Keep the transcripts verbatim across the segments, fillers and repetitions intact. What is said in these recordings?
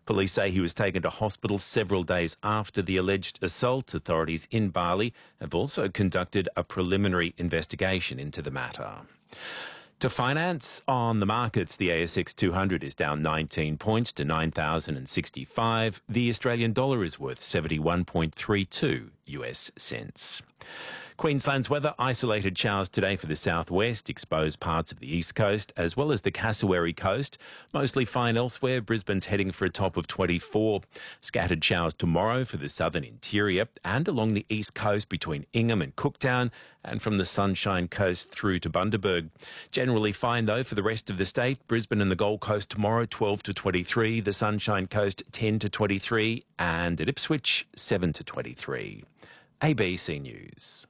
Police say he was taken to hospital several days after the alleged assault. Authorities in Bali have also conducted a preliminary investigation into the matter. To finance, on the markets, the A S X two hundred is down nineteen points to nine thousand sixty-five. The Australian dollar is worth seventy-one point three two U S cents. Queensland's weather: isolated showers today for the southwest, exposed parts of the east coast, as well as the Cassowary coast. Mostly fine elsewhere. Brisbane's heading for a top of twenty-four. Scattered showers tomorrow for the southern interior and along the east coast between Ingham and Cooktown, and from the Sunshine Coast through to Bundaberg. Generally fine, though, for the rest of the state. Brisbane and the Gold Coast tomorrow, twelve to twenty-three. The Sunshine Coast, ten to twenty-three. And at Ipswich, seven to twenty-three. A B C News.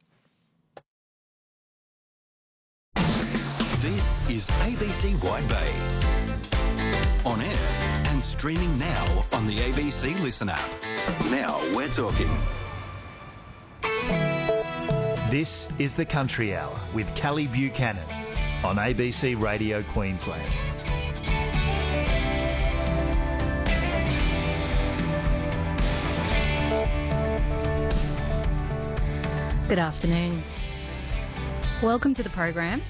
This is A B C Wide Bay. On air and streaming now on the A B C Listen app. Now we're talking. This is the Country Hour with Callie Buchanan on A B C Radio Queensland. Good afternoon. Welcome to the program.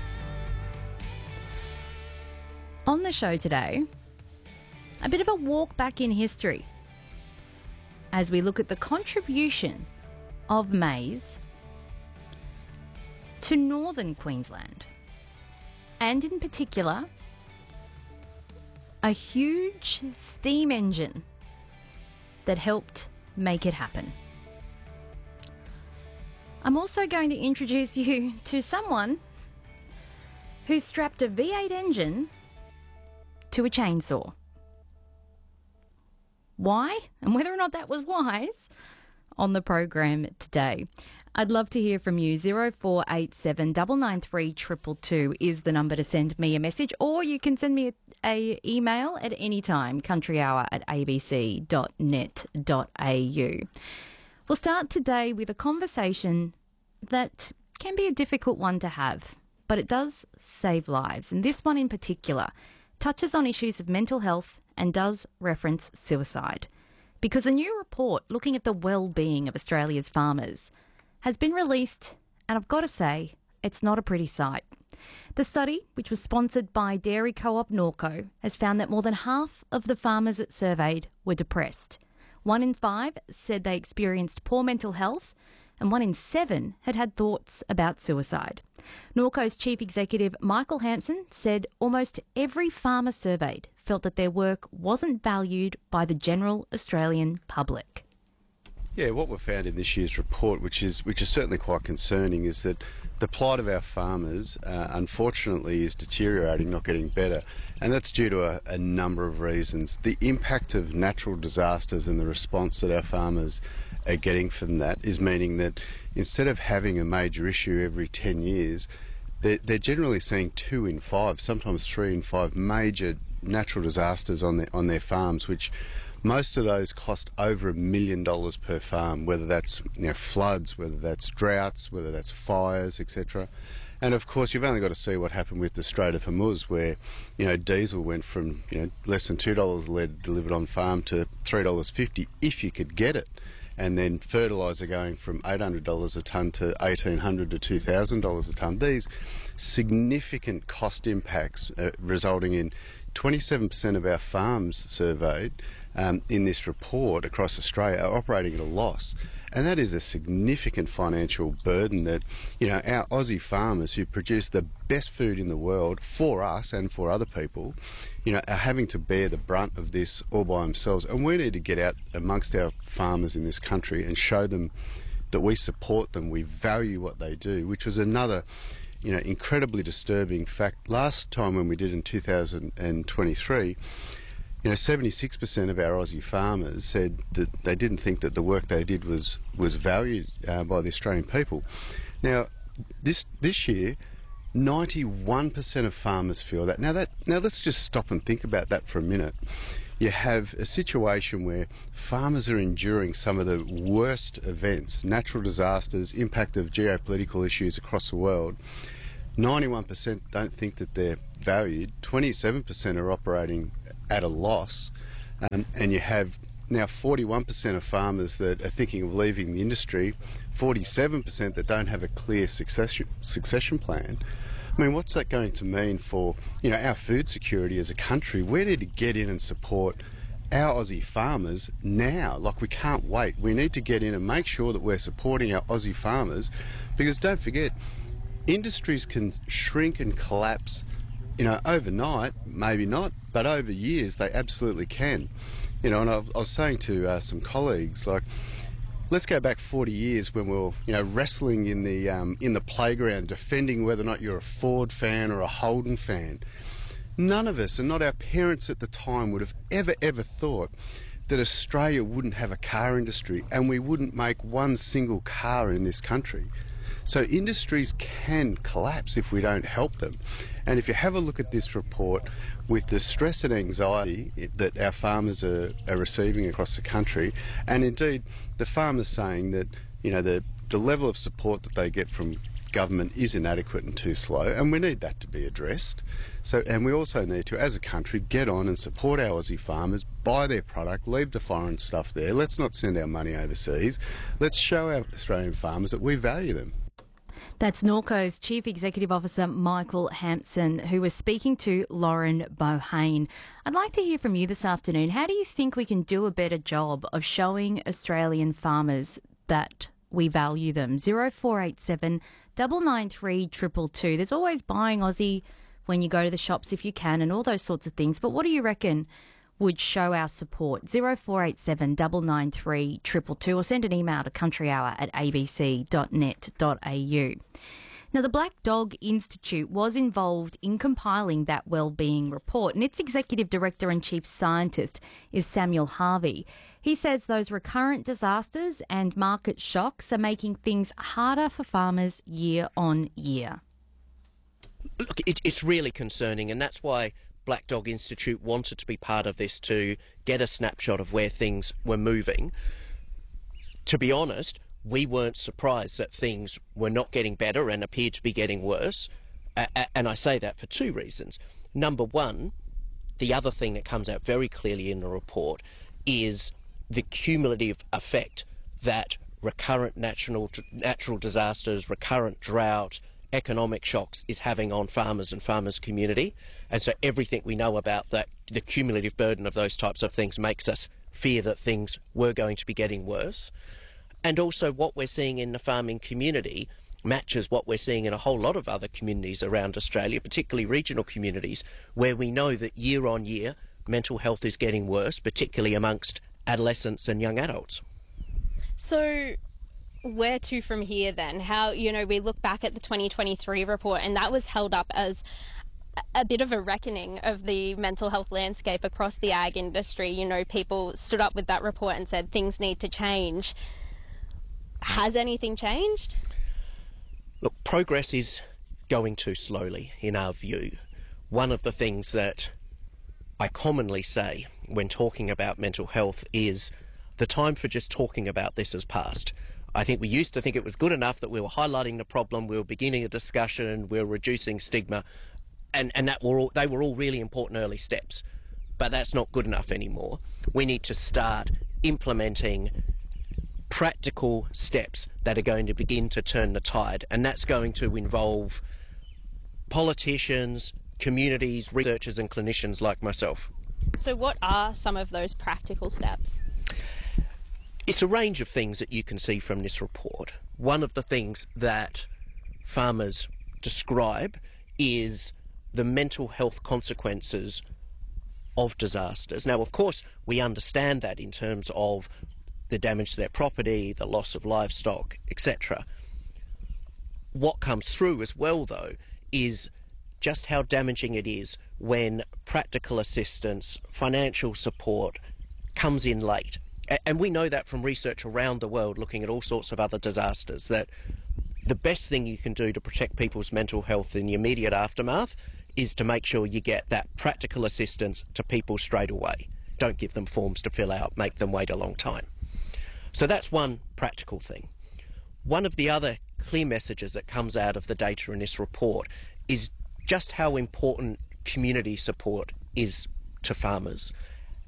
On the show today, a bit of a walk back in history as we look at the contribution of maize to northern Queensland, and in particular, a huge steam engine that helped make it happen. I'm also going to introduce you to someone who strapped a V eight engine to a chainsaw. Why, and whether or not that was wise, on the program today. I'd love to hear from you. zero four eight seven, nine nine three, two two two is the number to send me a message, or you can send me a, a email at any time, countryhour at a b c dot net dot a u. We'll start today with a conversation that can be a difficult one to have, but it does save lives. And this one in particular touches on issues of mental health and does reference suicide. Because a new report looking at the well-being of Australia's farmers has been released, and I've got to say, it's not a pretty sight. The study, which was sponsored by Dairy Co-op Norco, has found that more than half of the farmers it surveyed were depressed. One in five said they experienced poor mental health, and one in seven had had thoughts about suicide. Norco's chief executive, Michael Hampson, said almost every farmer surveyed felt that their work wasn't valued by the general Australian public. Yeah, what we've found in this year's report, which is which is certainly quite concerning, is that the plight of our farmers, uh, unfortunately, is deteriorating, not getting better. And that's due to a, a number of reasons. The impact of natural disasters and the response that our farmers are getting from that is meaning that instead of having a major issue every ten years, they're, they're generally seeing two in five, sometimes three in five major natural disasters on their, on their farms, which most of those cost over a million dollars per farm, whether that's you know, floods, whether that's droughts, whether that's fires, et cetera. And of course, you've only got to see what happened with the Strait of Hormuz, where you know diesel went from you know less than two dollars a litre delivered on farm to three dollars fifty if you could get it, and then fertiliser going from eight hundred dollars a tonne to eighteen hundred dollars to two thousand dollars a tonne. These significant cost impacts uh, resulting in twenty-seven percent of our farms surveyed Um, in this report across Australia are operating at a loss, and that is a significant financial burden that you know our Aussie farmers who produce the best food in the world for us and for other people, you know, are having to bear the brunt of this all by themselves. And we need to get out amongst our farmers in this country and show them that we support them, we value what they do, which was another you know incredibly disturbing fact. Last time when we did in two thousand twenty-three, you know, seventy-six percent of our Aussie farmers said that they didn't think that the work they did was was valued uh, by the Australian people. Now, this this year, ninety-one percent of farmers feel that. Now that now let's just stop and think about that for a minute. You have a situation where farmers are enduring some of the worst events, natural disasters, impact of geopolitical issues across the world. ninety-one percent don't think that they're valued. twenty-seven percent are operating at a loss. um, and you have now forty-one percent of farmers that are thinking of leaving the industry, forty-seven percent that don't have a clear succession, succession plan. I mean, what's that going to mean for, you know, our food security as a country? We need to get in and support our Aussie farmers now. Like, we can't wait. We need to get in and make sure that we're supporting our Aussie farmers, because don't forget, industries can shrink and collapse, you know, overnight, maybe not, but over years they absolutely can. You know, and I, I was saying to uh, some colleagues, like, let's go back forty years when we were, you know, wrestling in the um, in the playground, defending whether or not you're a Ford fan or a Holden fan. None of us, and not our parents at the time, would have ever, ever thought that Australia wouldn't have a car industry and we wouldn't make one single car in this country. So industries can collapse if we don't help them. And if you have a look at this report, with the stress and anxiety that our farmers are, are receiving across the country, and indeed the farmers saying that, you know, the, the level of support that they get from government is inadequate and too slow, and we need that to be addressed. So, and we also need to, as a country, get on and support our Aussie farmers, buy their product, leave the foreign stuff there. Let's not send our money overseas. Let's show our Australian farmers that we value them. That's Norco's Chief Executive Officer Michael Hampson, who was speaking to Lauren Bohane. I'd like to hear from you this afternoon. How do you think we can do a better job of showing Australian farmers that we value them? zero four eight seven, nine nine three, two two two. There's always buying Aussie when you go to the shops if you can and all those sorts of things. But what do you reckon would show our support? zero four eight seven, nine nine three, two two two, or send an email to countryhour at a b c dot net dot a u. Now, the Black Dog Institute was involved in compiling that wellbeing report, and its executive director and chief scientist is Samuel Harvey. He says those recurrent disasters and market shocks are making things harder for farmers year on year. Look, it, it's really concerning, and that's why Black Dog Institute wanted to be part of this, to get a snapshot of where things were moving. To be honest, we weren't surprised that things were not getting better and appeared to be getting worse. Uh, and I say that for two reasons. Number one, the other thing that comes out very clearly in the report is the cumulative effect that recurrent natural, natural disasters, recurrent drought, economic shocks is having on farmers and farmers' community. And so everything we know about that, the cumulative burden of those types of things, makes us fear that things were going to be getting worse. And also what we're seeing in the farming community matches what we're seeing in a whole lot of other communities around Australia, particularly regional communities, where we know that year on year mental health is getting worse, particularly amongst adolescents and young adults. So where to from here then? How, you know, we look back at the twenty twenty-three report, and that was held up as a bit of a reckoning of the mental health landscape across the ag industry. You know, people stood up with that report and said things need to change. Has anything changed? Look, progress is going too slowly, in our view. One of the things that I commonly say when talking about mental health is the time for just talking about this has passed. I think we used to think it was good enough that we were highlighting the problem, we were beginning a discussion, we were reducing stigma, and, and that were all, they were all really important early steps. But that's not good enough anymore. We need to start implementing practical steps that are going to begin to turn the tide, and that's going to involve politicians, communities, researchers and clinicians like myself. So what are some of those practical steps? It's a range of things that you can see from this report. One of the things that farmers describe is the mental health consequences of disasters. Now, of course, we understand that in terms of the damage to their property, the loss of livestock, et cetera. What comes through as well, though, is just how damaging it is when practical assistance, financial support comes in late. And we know that from research around the world looking at all sorts of other disasters, that the best thing you can do to protect people's mental health in the immediate aftermath is to make sure you get that practical assistance to people straight away. Don't give them forms to fill out, make them wait a long time. So that's one practical thing. One of the other clear messages that comes out of the data in this report is just how important community support is to farmers.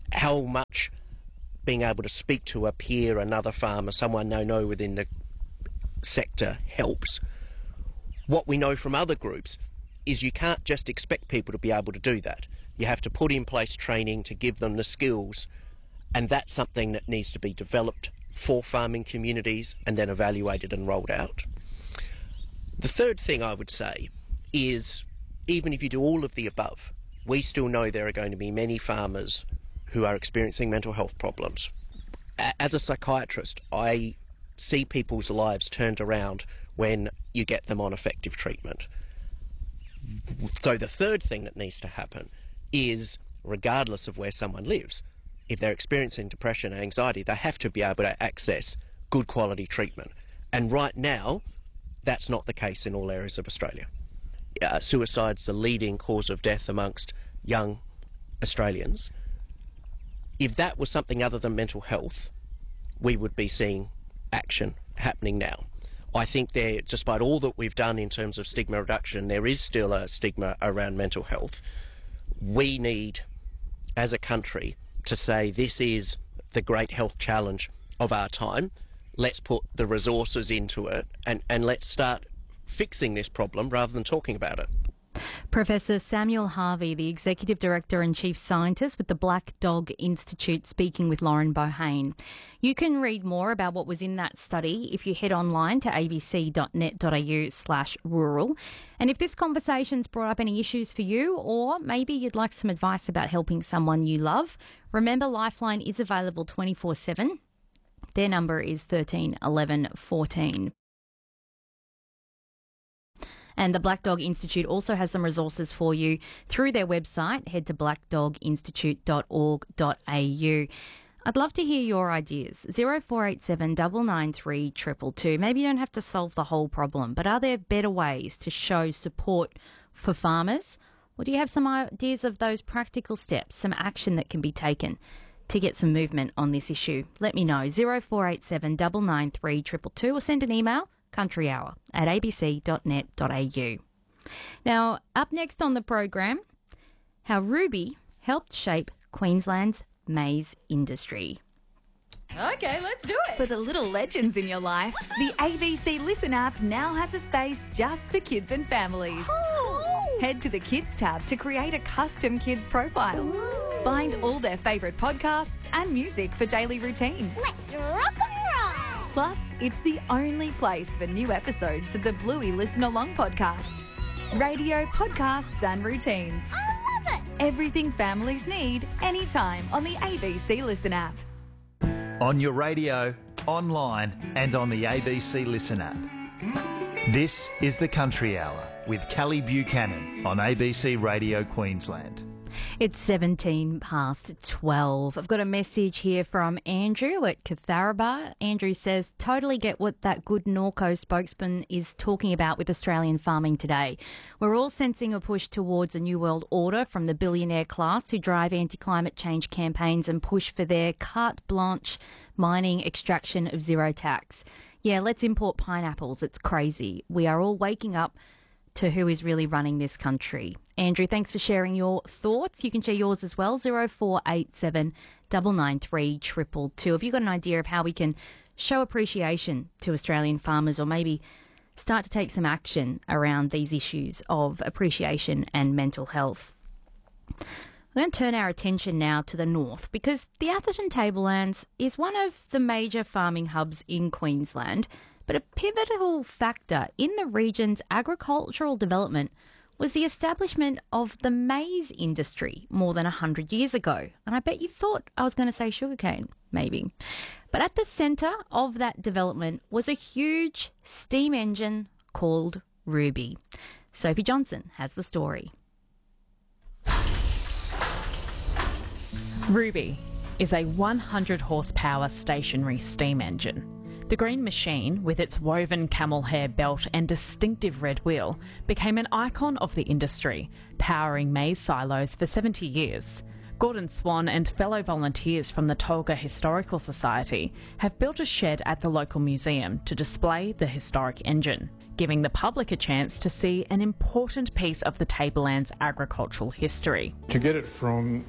how much being able to speak to a peer, another farmer, someone they know within the sector helps. What we know from other groups is you can't just expect people to be able to do that. You have to put in place training to give them the skills, and that's something that needs to be developed for farming communities and then evaluated and rolled out. The third thing I would say is, even if you do all of the above, we still know there are going to be many farmers who are experiencing mental health problems. As a psychiatrist, I see people's lives turned around when you get them on effective treatment. So the third thing that needs to happen is, regardless of where someone lives, if they're experiencing depression and anxiety, they have to be able to access good quality treatment. And right now, that's not the case in all areas of Australia. Uh, suicide's the leading cause of death amongst young Australians. If that was something other than mental health, we would be seeing action happening now. I think there, despite all that we've done in terms of stigma reduction, there is still a stigma around mental health. We need, as a country, to say this is the great health challenge of our time. Let's put the resources into it and, and let's start fixing this problem rather than talking about it. Professor Samuel Harvey, the Executive Director and Chief Scientist with the Black Dog Institute, speaking with Lauren Bohane. You can read more about what was in that study if you head online to abc.net.au slash rural. And if this conversation's brought up any issues for you, or maybe you'd like some advice about helping someone you love, remember Lifeline is available twenty-four seven. Their number is thirteen eleven fourteen. And the Black Dog Institute also has some resources for you through their website. Head to black dog institute dot org dot a u. I'd love to hear your ideas. zero four eight seven nine nine three two two two. Maybe you don't have to solve the whole problem, but are there better ways to show support for farmers? Or do you have some ideas of those practical steps, some action that can be taken to get some movement on this issue? Let me know. zero four eight seven nine nine three two two two or send an email, country hour at a b c dot net dot a u. Now, up next on the program, how Ruby helped shape Queensland's maize industry. Okay, let's do it. For the little legends in your life, the A B C Listen app now has a space just for kids and families. Ooh. Head to the Kids tab to create a custom kids profile. Ooh. Find all their favourite podcasts and music for daily routines. Let's rock and roll. Plus, it's the only place for new episodes of the Bluey Listen Along podcast. Radio, podcasts and routines. I love it. Everything families need, anytime on the A B C Listen app. On your radio, online and on the A B C Listen app. This is the Country Hour with Callie Buchanan on A B C Radio Queensland. It's seventeen past twelve. I've got a message here from Andrew at Catharaba. Andrew says, totally get what that good Norco spokesman is talking about with Australian farming today. We're all sensing a push towards a new world order from the billionaire class who drive anti-climate change campaigns and push for their carte blanche mining extraction of zero tax. Yeah, let's import pineapples. It's crazy. We are all waking up to who is really running this country. Andrew, thanks for sharing your thoughts. You can share yours as well, zero four eight seven nine nine three two two two. Have you got an idea of how we can show appreciation to Australian farmers, or maybe start to take some action around these issues of appreciation and mental health? We're going to turn our attention now to the north, because the Atherton Tablelands is one of the major farming hubs in Queensland, but a pivotal factor in the region's agricultural development was the establishment of the maize industry more than one hundred years ago. And I bet you thought I was going to say sugarcane, maybe. But at the centre of that development was a huge steam engine called Ruby. Sophie Johnson has the story. Ruby is a one hundred horsepower stationary steam engine. The green machine, with its woven camel hair belt and distinctive red wheel, became an icon of the industry, powering maize silos for seventy years. Gordon Swan and fellow volunteers from the Tolga Historical Society have built a shed at the local museum to display the historic engine, giving the public a chance to see an important piece of the Tablelands' agricultural history. To get it from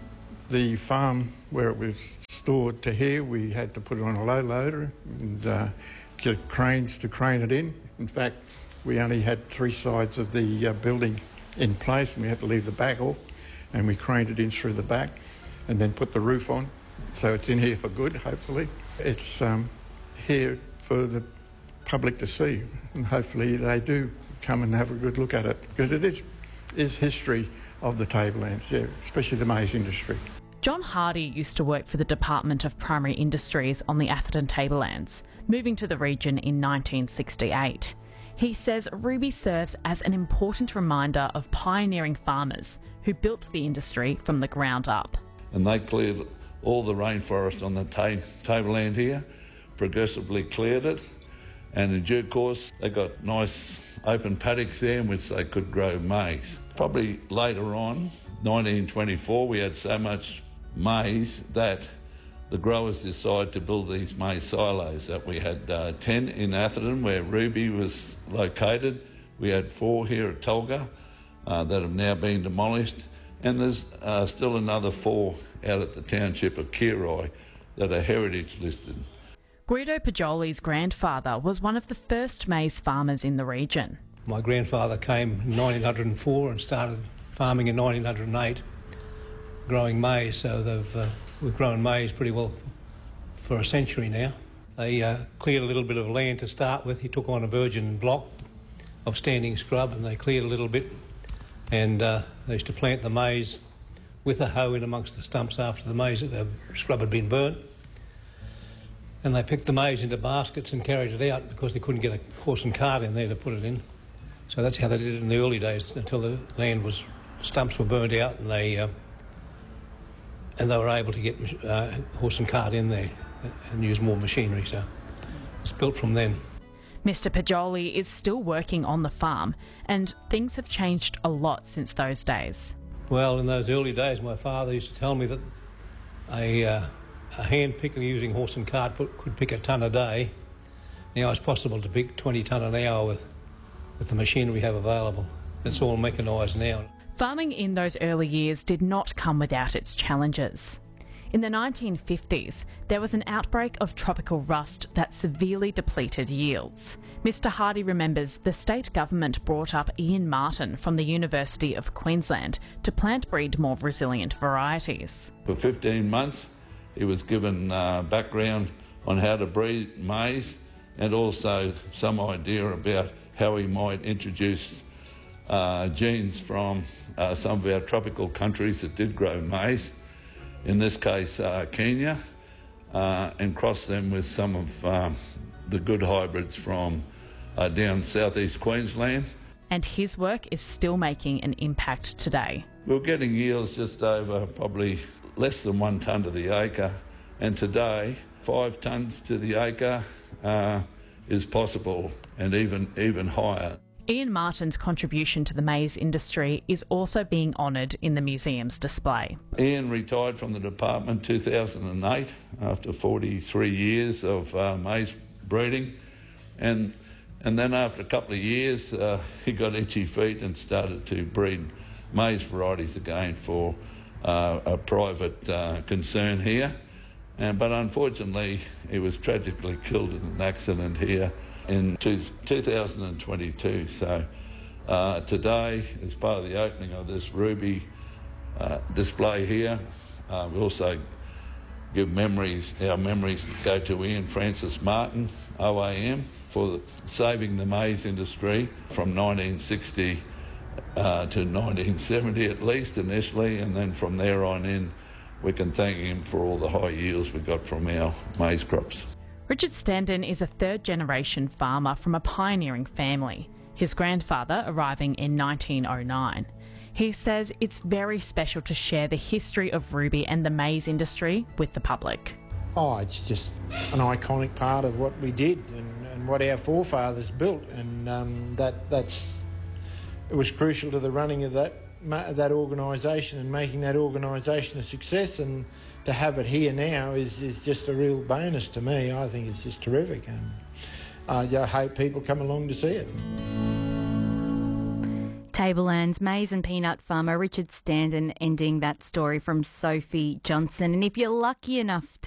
the farm where it was stored to here, we had to put it on a low loader and uh, get cranes to crane it in. In fact, we only had three sides of the uh, building in place and we had to leave the back off, and we craned it in through the back and then put the roof on. So it's in here for good, hopefully. It's um, here for the public to see, and hopefully they do come and have a good look at it, because it is, is history of the tablelands, yeah, especially the maize industry. John Hardy used to work for the Department of Primary Industries on the Atherton Tablelands, moving to the region in nineteen sixty-eight. He says Ruby serves as an important reminder of pioneering farmers who built the industry from the ground up. And they cleared all the rainforest on the ta- tableland here, progressively cleared it, and in due course they got nice open paddocks there in which they could grow maize. Probably later on, nineteen twenty-four, we had so much maize that the growers decided to build these maize silos. That we had uh, ten in Atherton where Ruby was located. We had four here at Tolga uh, that have now been demolished, and there's uh, still another four out at the township of Kiroi that are heritage listed. Guido Poggioli's grandfather was one of the first maize farmers in the region. My grandfather came in nineteen oh four and started farming in nineteen oh eight, growing maize, so they've uh, we've grown maize pretty well for a century now. They uh, cleared a little bit of land to start with. He took on a virgin block of standing scrub and they cleared a little bit, and uh, they used to plant the maize with a hoe in amongst the stumps after the maize, the scrub had been burnt. And they picked the maize into baskets and carried it out because they couldn't get a horse and cart in there to put it in. So that's how they did it in the early days, until the land was, stumps were burnt out, and they uh, and they were able to get uh, horse and cart in there and use more machinery. So it's built from then. Mister Poggioli is still working on the farm, and things have changed a lot since those days. Well, in those early days, my father used to tell me that a uh, a hand picker using horse and cart could pick a tonne a day. Now it's possible to pick twenty tonne an hour with, with the machinery we have available. It's all mechanised now. Farming in those early years did not come without its challenges. In the nineteen fifties, there was an outbreak of tropical rust that severely depleted yields. Mister Hardy remembers the state government brought up Ian Martin from the University of Queensland to plant breed more resilient varieties. For fifteen months, he was given uh, background on how to breed maize and also some idea about how he might introduce uh, genes from uh, some of our tropical countries that did grow maize, in this case uh, Kenya, uh, and cross them with some of um, the good hybrids from uh, down southeast Queensland. And his work is still making an impact today. We're getting yields just over probably less than one tonne to the acre, and today five tonnes to the acre uh, is possible, and even even higher. Ian Martin's contribution to the maize industry is also being honoured in the museum's display. Ian retired from the department in two thousand eight after forty-three years of uh, maize breeding, and and then after a couple of years uh, he got itchy feet and started to breed maize varieties again for uh, a private uh, concern here. And, but unfortunately he was tragically killed in an accident here in two thousand twenty-two. So uh, today, as part of the opening of this Ruby uh, display here, uh, we also give memories, our memories go to Ian Francis Martin, O A M, for saving the maize industry from nineteen sixty uh, to nineteen seventy at least initially, and then from there on in we can thank him for all the high yields we got from our maize crops. Richard Standen is a third-generation farmer from a pioneering family, his grandfather arriving in nineteen oh nine. He says it's very special to share the history of Ruby and the maize industry with the public. Oh, it's just an iconic part of what we did and, and what our forefathers built, and um, that that's it was crucial to the running of that that organisation and making that organisation a success, and to have it here now is, is just a real bonus to me. I think it's just terrific, and uh, I hope people come along to see it. Tablelands maize and peanut farmer Richard Standen ending that story from Sophie Johnson. And if you're lucky enough to